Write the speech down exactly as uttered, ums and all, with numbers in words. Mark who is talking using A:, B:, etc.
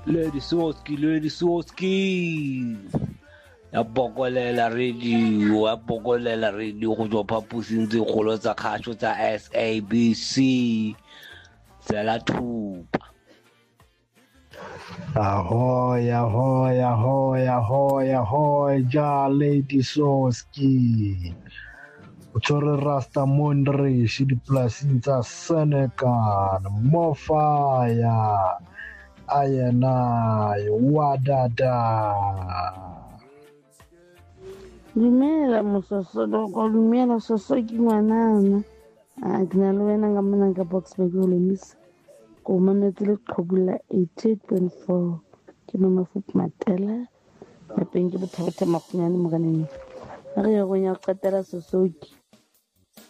A: Lady Soski, Lady Soski. Ya bokolela radio, ya bokolela radio go tswa phaposing tse kgolo tsa kgaso tsa S A B C. Tsela thupa.
B: Ahoy, ahoy, ahoy, ahoy, ahoy, ja Lady Soski. O tshwere Rasta Mondrish dipolasing tsa Senegal, Mofaya, Ayenai, Wadada.
C: Dumela Mososolo, ko dumela Sosoki ngwanana. A ke na le wena ka mona ka Boksburg o le miss. Ko mametse le qhobula eighty-eight point four. Ke Mama Matela. Ya peng ke bothata magonyane mo ganeng. Re ya go nya qetela Sosoki.